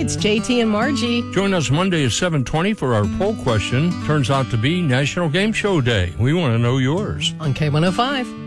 it's JT and Margie. Join us Monday at 7:20 for our poll question. Turns out to be National Game Show Day. We want to know yours. On K105.